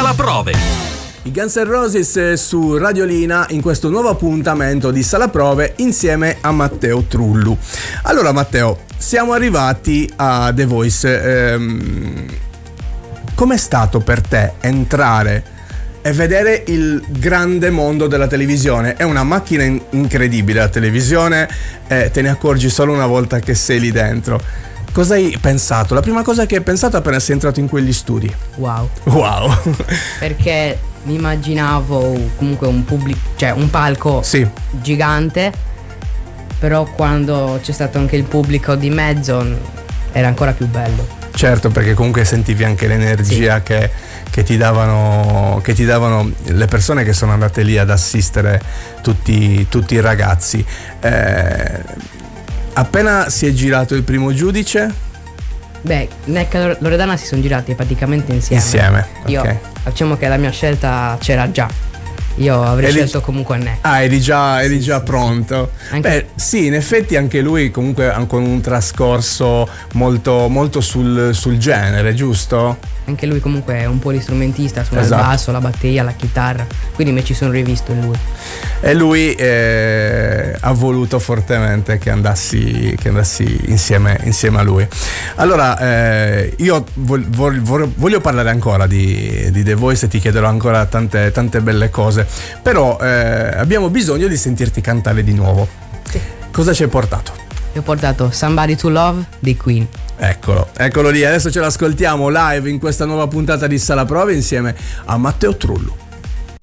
Sala Prove. I Guns N' Roses su Radiolina in questo nuovo appuntamento di Sala Prove insieme a Matteo Trullu. Allora Matteo, siamo arrivati a The Voice. Com'è stato per te entrare e vedere il grande mondo della televisione? È una macchina incredibile la televisione, te ne accorgi solo una volta che sei lì dentro. Cosa hai pensato? La prima cosa che hai pensato appena sei entrato in quegli studi? Wow. Perché mi immaginavo comunque un pubblico, cioè un palco gigante, però quando c'è stato anche il pubblico di mezzo era ancora più bello. Certo, perché comunque sentivi anche l'energia che ti davano le persone che sono andate lì ad assistere tutti i ragazzi. Appena si è girato il primo giudice? Beh, Neck e Loredana si sono girati praticamente insieme. Io, okay. Diciamo che la mia scelta c'era già. Io avrei scelto comunque Neck. Ah, eri già pronto. Beh, sì, in effetti anche lui comunque ha con un trascorso molto, molto sul genere, giusto? Anche lui comunque è un polistrumentista, suona il basso, la batteria, la chitarra, quindi mi ci sono rivisto in lui. E lui ha voluto fortemente che andassi insieme a lui. Allora, io voglio parlare ancora di The Voice e ti chiederò ancora tante belle cose, però abbiamo bisogno di sentirti cantare di nuovo. Sì. Cosa ci hai portato? Io ho portato Somebody to Love di Queen. Eccolo lì, adesso ce l'ascoltiamo live in questa nuova puntata di Sala Prove insieme a Matteo Trullu.